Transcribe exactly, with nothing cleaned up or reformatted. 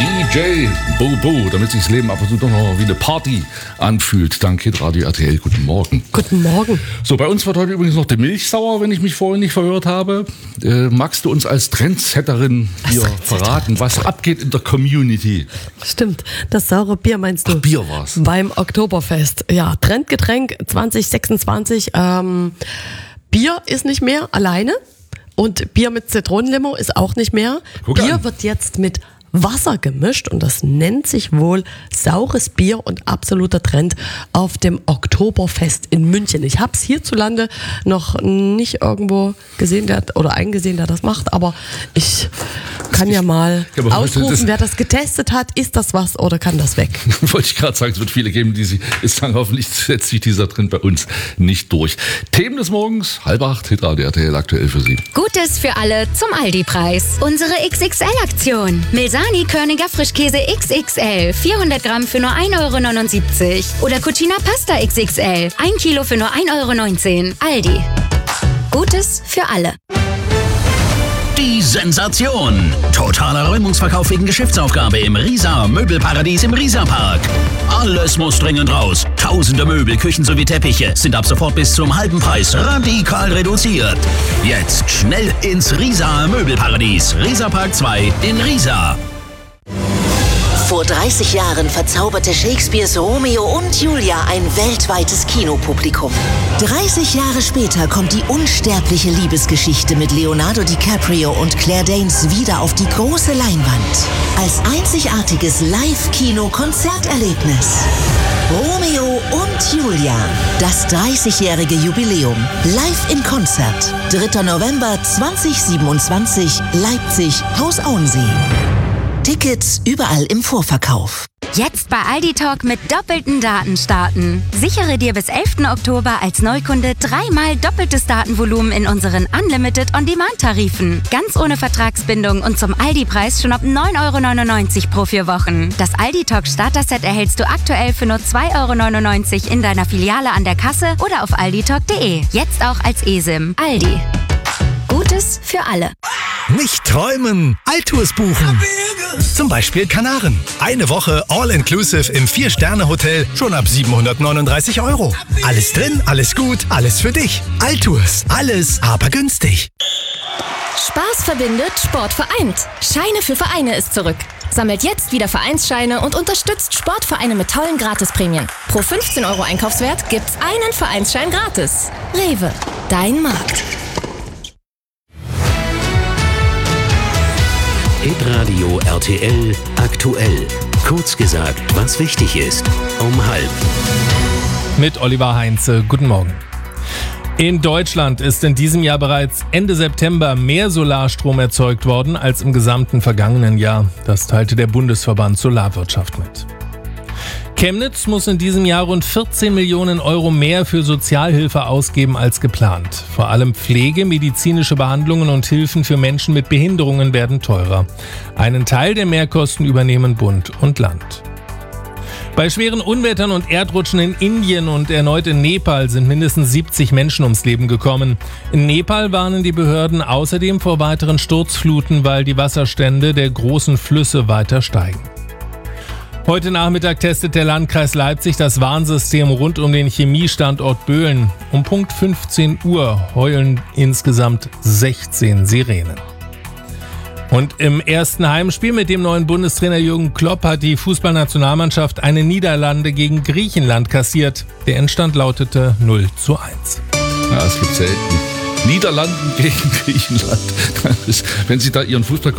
D J Bobo, damit sich das Leben ab und zu doch noch wie eine Party anfühlt. Dank Hitradio R T L. Guten Morgen. Guten Morgen. So, bei uns wird heute übrigens noch die Milch sauer, wenn ich mich vorhin nicht verhört habe. Äh, magst du uns als Trendsetterin hier verraten, was abgeht in der Community? Stimmt, das saure Bier meinst du? Ach, Bier war's. Beim Oktoberfest. Ja, Trendgetränk zwanzig sechsundzwanzig. Ähm, Bier ist nicht mehr alleine und Bier mit Zitronenlimo ist auch nicht mehr. Guck Bier an. wird jetzt mit Wasser gemischt und das nennt sich wohl saures Bier und absoluter Trend auf dem Oktoberfest in München. Ich habe es hierzulande noch nicht irgendwo gesehen der, oder eingesehen, der das macht, aber ich kann ja mal Ja, aber ausrufen, das- wer das getestet hat, ist das was oder kann das weg? Wollte ich gerade sagen, es wird viele geben, die sich sagen, hoffentlich setzt sich dieser Trend bei uns nicht durch. Themen des Morgens, halb acht, Hitradio R T L aktuell für Sie. Gutes für alle zum Aldi-Preis. Unsere X X L-Aktion. Milsani Körniger Frischkäse X X L. vierhundert Gramm für nur ein Euro neunundsiebzig. Oder Cucina Pasta X X L. ein Kilo für nur ein Euro neunzehn. Aldi. Gutes für alle. Die Sensation. Totaler Räumungsverkauf wegen Geschäftsaufgabe im Riesa Möbelparadies im Riesa-Park. Alles muss dringend raus. Tausende Möbel, Küchen sowie Teppiche sind ab sofort bis zum halben Preis radikal reduziert. Jetzt schnell ins Riesa Möbelparadies. Riesa-Park zwei in Riesa. Vor dreißig Jahren verzauberte Shakespeares Romeo und Julia ein weltweites Kinopublikum. dreißig Jahre später kommt die unsterbliche Liebesgeschichte mit Leonardo DiCaprio und Claire Danes wieder auf die große Leinwand. Als einzigartiges Live-Kino-Konzerterlebnis. Romeo und Julia. Das dreißigjährige Jubiläum. Live in Konzert. dritter November zweitausendsiebenundzwanzig. Leipzig, Haus Auensee. Tickets überall im Vorverkauf. Jetzt bei Aldi Talk mit doppelten Daten starten. Sichere dir bis elften Oktober als Neukunde dreimal doppeltes Datenvolumen in unseren Unlimited On-Demand-Tarifen. Ganz ohne Vertragsbindung und zum Aldi-Preis schon ab neun Euro neunundneunzig pro vier Wochen. Das Aldi Talk Starter-Set erhältst du aktuell für nur zwei Euro neunundneunzig in deiner Filiale an der Kasse oder auf alditalk punkt de. Jetzt auch als eSIM. Aldi. Gutes für alle. Nicht träumen, Altours buchen. Zum Beispiel Kanaren. Eine Woche All-Inclusive im Vier-Sterne-Hotel schon ab siebenhundertneununddreißig Euro. Alles drin, alles gut, alles für dich. Altours, alles aber günstig. Spaß verbindet, Sport vereint. Scheine für Vereine ist zurück. Sammelt jetzt wieder Vereinsscheine und unterstützt Sportvereine mit tollen Gratisprämien. Pro fünfzehn Euro Einkaufswert gibt's einen Vereinsschein gratis. Rewe, dein Markt. Hitradio R T L aktuell. Kurz gesagt, was wichtig ist. Um halb. Mit Oliver Heinze. Guten Morgen. In Deutschland ist in diesem Jahr bereits Ende September mehr Solarstrom erzeugt worden als im gesamten vergangenen Jahr. Das teilte der Bundesverband Solarwirtschaft mit. Chemnitz muss in diesem Jahr rund vierzehn Millionen Euro mehr für Sozialhilfe ausgeben als geplant. Vor allem Pflege, medizinische Behandlungen und Hilfen für Menschen mit Behinderungen werden teurer. Einen Teil der Mehrkosten übernehmen Bund und Land. Bei schweren Unwettern und Erdrutschen in Indien und erneut in Nepal sind mindestens siebzig Menschen ums Leben gekommen. In Nepal warnen die Behörden außerdem vor weiteren Sturzfluten, weil die Wasserstände der großen Flüsse weiter steigen. Heute Nachmittag testet der Landkreis Leipzig das Warnsystem rund um den Chemiestandort Böhlen. Um Punkt fünfzehn Uhr heulen insgesamt sechzehn Sirenen. Und im ersten Heimspiel mit dem neuen Bundestrainer Jürgen Klopp hat die Fußballnationalmannschaft eine Niederlande gegen Griechenland kassiert. Der Endstand lautete null zu eins. Ja, es gibt selten Niederlanden gegen Griechenland. Das ist, wenn Sie da Ihren Fußball